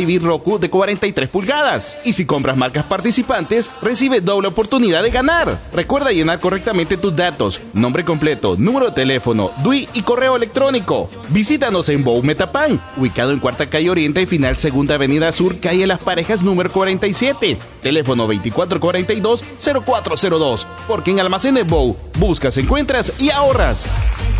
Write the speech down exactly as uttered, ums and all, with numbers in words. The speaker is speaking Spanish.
T V Roku de cuarenta y tres pulgadas. Y si compras marcas participantes, recibe doble oportunidad de ganar. Recuerda llenar correctamente tus datos, nombre completo, número de teléfono, D U I y correo electrónico. Visítanos en Bow Metapan, ubicado en Cuarta Calle Oriente y Final Segunda Avenida Sur, calle Las Parejas número cuarenta y siete. Teléfono veinticuatro cuarenta y dos cero cuatro cero dos. Porque en Almacenes Bow, buscas, encuentras y ahorras.